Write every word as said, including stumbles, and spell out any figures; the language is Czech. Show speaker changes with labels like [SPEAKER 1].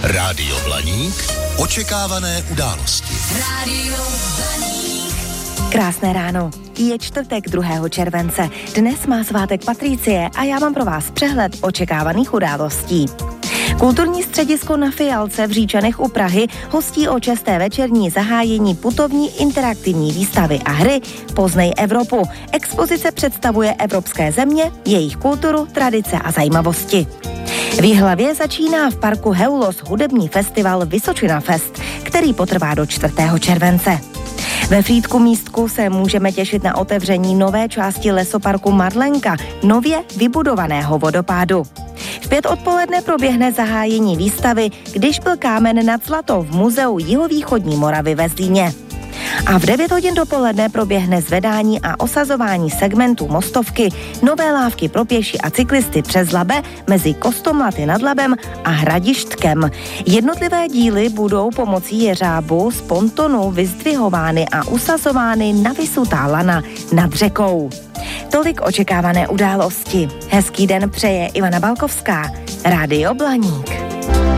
[SPEAKER 1] Rádio Blaník. Očekávané události.
[SPEAKER 2] Rádio Blaník.
[SPEAKER 3] Krásné ráno. Je čtvrtek druhého července. Dnes má svátek Patricie a já mám pro vás přehled očekávaných událostí. Kulturní středisko Na Fialce v Říčanech u Prahy hostí o česté večerní zahájení putovní interaktivní výstavy a hry Poznej Evropu. Expozice představuje evropské země, jejich kulturu, tradice a zajímavosti. V Jihlavě začíná v parku Heulos hudební festival Vysočina Fest, který potrvá do čtvrtého července. Ve Frýdku Místku se můžeme těšit na otevření nové části lesoparku Marlenka, nově vybudovaného vodopádu. V pět odpoledne proběhne zahájení výstavy Když byl kámen nad zlato v muzeu Jihovýchodní Moravy ve Zlíně. A v devět hodin dopoledne proběhne zvedání a osazování segmentu Mostovky, nové lávky pro pěší a cyklisty přes Labe mezi Kostomlaty nad Labem a Hradištkem. Jednotlivé díly budou pomocí jeřábu z pontonu vyzdvihovány a usazovány na vysutá lana nad řekou. Tolik očekávané události. Hezký den přeje Ivana Balkovská. Rádio Blaník.